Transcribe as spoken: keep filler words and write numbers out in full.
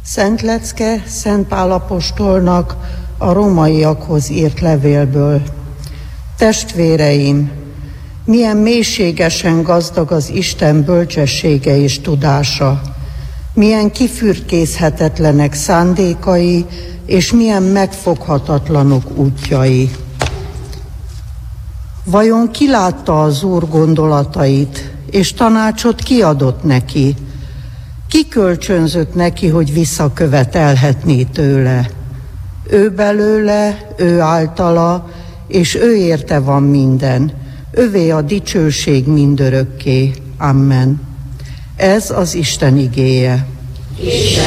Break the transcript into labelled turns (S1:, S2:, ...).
S1: Szent Lecke Szent Pál apostolnak a rómaiakhoz írt levélből. Testvéreim, milyen mélységesen gazdag az Isten bölcsessége és tudása, milyen kifürkészhetetlenek szándékai, és milyen megfoghatatlanok útjai. Vajon ki látta az Úr gondolatait, és tanácsot kiadott neki? Ki kölcsönzött neki, hogy visszakövetelhetné tőle? Ő belőle, ő általa, és ő érte van minden. Övé a dicsőség mindörökké. Amen. Ez az Isten igéje.